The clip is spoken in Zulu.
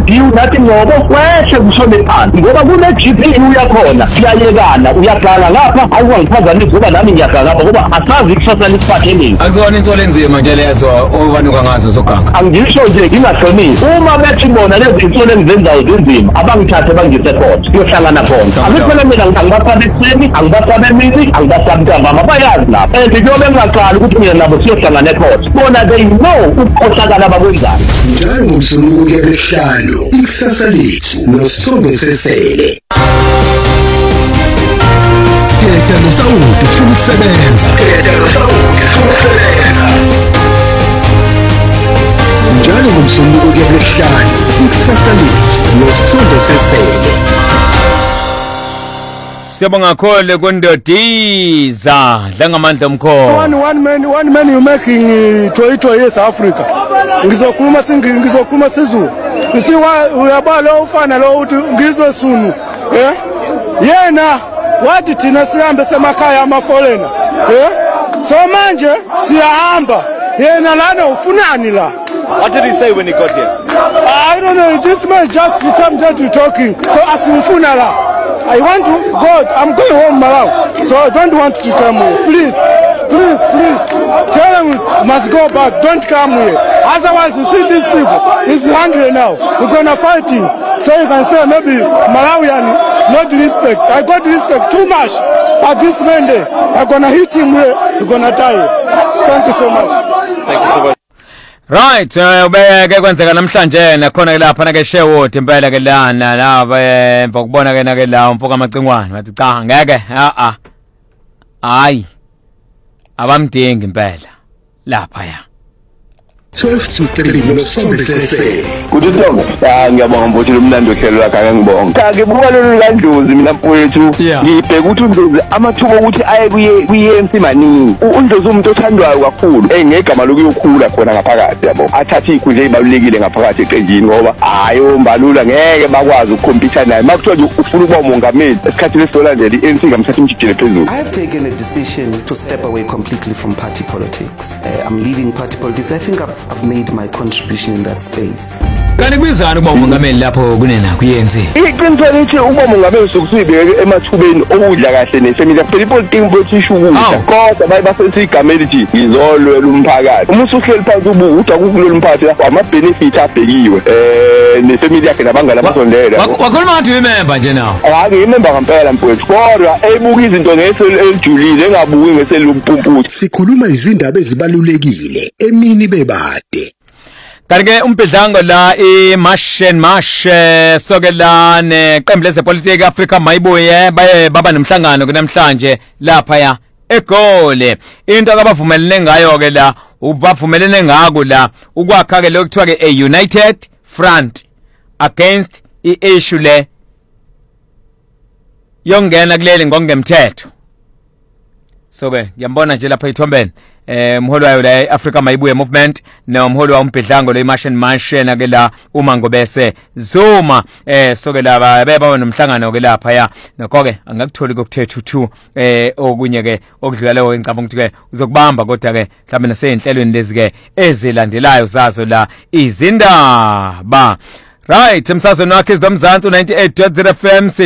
view nathi ngobo wehle kushone phansi ngoba kune GPU yakhona siyayekana uyahlala lapha awungiphazamisa ngoba nami ngiyahlala lapha ngoba asazi ikusasa lisiphatheni akuzona insolo enzima nje lezo obanuka ngazo zoganga angisho nje ngingahloniphi uma bethi bona lezi insolo engizenzayo zinzima abangithathe bangise court kuyohlangana khona akuphela mina angibasabe ekuseni angibasabe emini angibasabe ntambama bayazi lapha and njengoba engaqali ukuthi mina nabo siyohlangana ecourt bona they know ukukhohlakala abakwenzayo njalo ngomsuku kuyabehlalo ikusasa lethu nosithombe sesele Keta nosawuti sifuna ukusebenza njalo ngomsuku kuyabehlalo ikusasa lethu nosithombe sesele Siyabonga kakhulu kundodiza dlangamandla omkhulu one man you making to yes Africa ngizokhuluma sizulu ngisi uyabala ufana lo uthi ngizosunu yena wathi thina sihambe semakhaya amafolena so manje siyahamba yena lana ufunani la. What did he say when he got here? I don't know, this man just come there to talking so asifuna la. I want to go. I'm going home now, so I don't want to come here. Please. Tell them we must go back. Don't come here. Otherwise, you see these people. He's hungry now. We're gonna fight him. So you can say maybe Malawian not respect. I got respect too much. But this man there, I'm gonna hit him here. We're gonna die. Thank you so much. Thank you so much. Right, ubeke kwenzeka namhlanje nakhona ke lapha na ke Sherwood impela ke lana la emva kubona ke na ke la umfoka amacingwane wathi cha ngeke hayi abamdingi impela lapha ya 12 to 3 nosithombe sesele kuthi Ntombe ngiyabonga mbothi lomlando khelo lakhe ngibonga cha ngibuka lolu landlozi mina mfowethu ngibheka ukuthi uNdlozi amathuba ukuthi aye kuyi-ANC maningi uNdlozi umuntu othandwayo kakhulu ngegama lokuyokhula khona ngaphakathi yabo athathe ikhundla ezibalulekile ngaphakathi eqenjini ngoba hayo mbalula ngeke bakwazi ukukhompitha naye makuthiwa nje ufuna ukuba umongameli esikhathini esizolandela i-ANC ngamthatha imjikile phezulu. I have taken a decision to step away completely from party politics. I'm leaving party politics. I think I've made my contribution in that space. Kanti kwizana ukuba umongameli lapho kunena kuyenze. Iqiniselo lithi ukuba umongameli sokusibeke emathubeni okudla kahle nefamily phela ipolitiki mfowethu ukudla kodwa bayibasebenzisa igama elithi ngizolwela umphakathi. Uma usuhleli phansi ubuka ukuthi akukulolu umphakathi ama benefit abhekiwe nefamily yakhe nabangala basondela. Wakhuluma ngathi uyimember nje nawo. Ngiyimember ngempela mfowethu kodwa ebuka izinto ngeseli elijulile engabuki ngeseli lompumputhi. Sikhuluma izindaba ezibalulekile emini bebade. Kanti-ke umbhidlango la i-Mash sokela neqembu lezepolitiki Africa mayibuye baye baba nomhlangano kunamhlanje lapha ya eGoli. Into abavumelene ngayo ke la ubavumelene ngako la ukwakha ke lokuthiwa ke a united front against i-issue le yongena kuleli ngongemthetho. So ke ngiyambona nje lapha ithombeni umholi wayo la Africa mayibuye movement nomholi wa umbhidlango lo iMash na ke la uma ngobese Zuma so ke laba beba nomhlangano ke lapha ya nokho ke angakutholi kokuthethu okunye ke okudlulayo ngicabanga ukuthi ke uzokubamba kodwa ke mhlawumbe naseyinhlelweni lezi ke ezilandelayo zazo la izindaba. Right, emsazweni wakhe izomzansi 98.0 FM